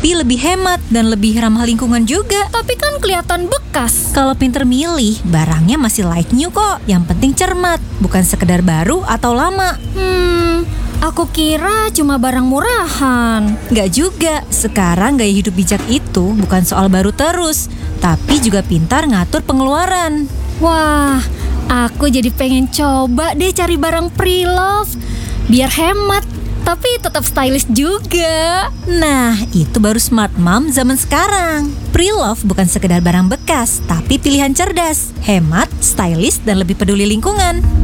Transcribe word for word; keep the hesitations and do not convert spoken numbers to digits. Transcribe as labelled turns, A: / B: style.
A: tapi lebih hemat dan lebih ramah lingkungan juga.
B: Tapi kan kelihatan bekas.
A: Kalau pinter milih, barangnya masih like new kok. Yang penting cermat, bukan sekedar baru atau lama.
B: Hmm, aku kira cuma barang murahan.
A: Nggak juga, sekarang gaya hidup bijak itu bukan soal baru terus, tapi juga pintar ngatur pengeluaran.
B: Wah, aku jadi pengen coba deh cari barang pre-love. Biar hemat, tapi tetap stylish juga.
A: Nah, itu baru smart mom zaman sekarang. Pre-love bukan sekedar barang bekas, tapi pilihan cerdas, hemat, stylish, dan lebih peduli lingkungan.